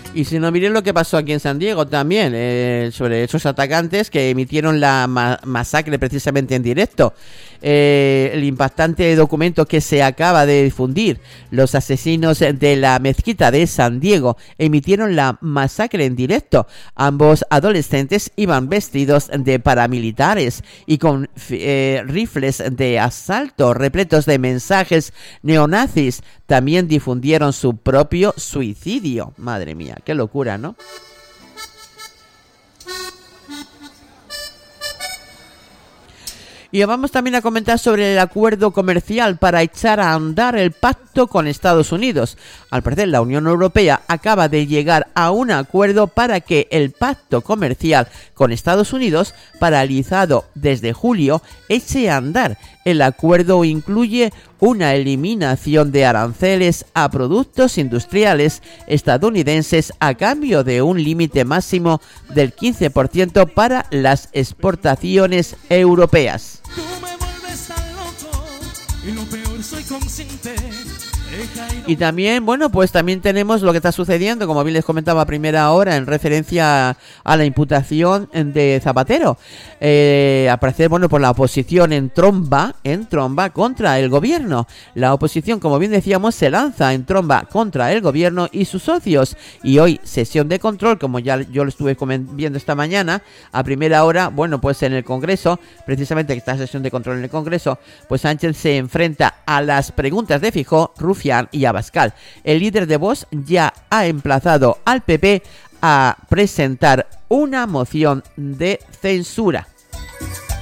Y si no, miren lo que pasó aquí en San Diego también, sobre esos atacantes que emitieron la masacre precisamente en directo. El impactante documento que se acaba de difundir. Los asesinos de la mezquita de San Diego emitieron la masacre en directo. Ambos adolescentes iban vestidos de paramilitares y con rifles de asalto repletos de mensajes neonazis. También difundieron su propio suicidio. Madre mía, qué locura, ¿no? Y vamos también a comentar sobre el acuerdo comercial para echar a andar el pacto con Estados Unidos. Al parecer, la Unión Europea acaba de llegar a un acuerdo para que el pacto comercial con Estados Unidos, paralizado desde julio, eche a andar. El acuerdo incluye una eliminación de aranceles a productos industriales estadounidenses a cambio de un límite máximo del 15% para las exportaciones europeas. Tú me vuelves tan loco y lo peor soy consciente. Y también, bueno, pues también tenemos lo que está sucediendo, como bien les comentaba a primera hora, en referencia a la imputación de Zapatero. Al parecer, bueno, por la oposición en tromba contra el gobierno. La oposición, como bien decíamos, se lanza en tromba contra el gobierno y sus socios. Y hoy, sesión de control, como ya yo lo estuve viendo esta mañana, a primera hora, bueno, pues en el Congreso, precisamente que está en sesión de control en el Congreso, pues Sánchez se enfrenta a las preguntas de Feijóo, Rufián y Abascal. El líder de Vox ya ha emplazado al PP a presentar una moción de censura.